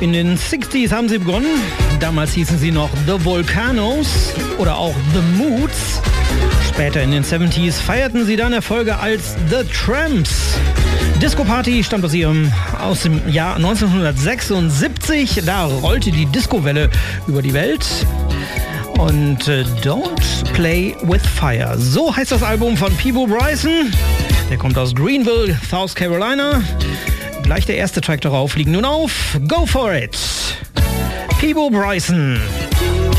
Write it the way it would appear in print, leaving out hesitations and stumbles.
In den 60s haben sie begonnen. Damals hießen sie noch The Volcanoes oder auch The Moods. Später in den 70s feierten sie dann Erfolge als The Tramps. Disco Party stammt aus dem Jahr 1976. Da rollte die Disco-Welle über die Welt. Und Don't Play With Fire. So heißt das Album von Peabo Bryson. Der kommt aus Greenville, South Carolina. Gleich der erste Track darauf liegt nun auf. Go for it! Peabo Bryson.